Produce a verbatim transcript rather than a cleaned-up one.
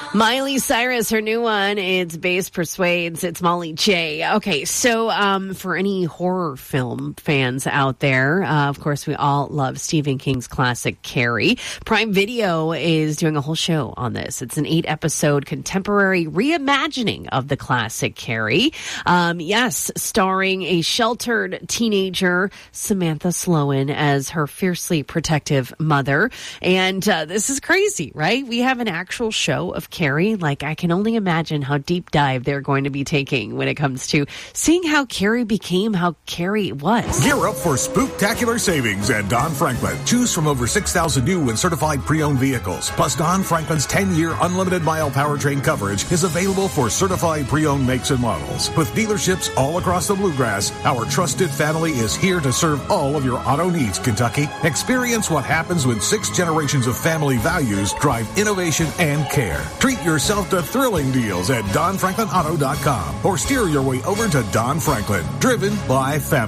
Miley Cyrus, her new one, it's Bass Persuades. It's Molly J. Okay, so um, for any horror film fans out there, uh, of course, we all love Stephen King's classic Carrie. Prime Video is doing a whole show on this. It's an eight-episode contemporary reimagining of the classic Carrie. Um, yes, starring a sheltered teenager, Samantha Sloan, as her fiercely protective mother. And uh, this is crazy, right? We have an actual show of Carrie. Like, I can only imagine how deep dive they're going to be taking when it comes to seeing how Carrie became how Carrie was. Gear up for spooktacular savings at Don Franklin. Choose from over six thousand new and certified pre-owned vehicles. Plus, Don Franklin's ten-year unlimited mile powertrain coverage is available for certified pre-owned makes and models. With dealerships all across the Bluegrass, our trusted family is here to serve all of your auto needs, Kentucky. Experience what happens when six generations of family values drive innovation and care. Treat yourself to thrilling deals at don franklin auto dot com or steer your way over to Don Franklin, driven by family.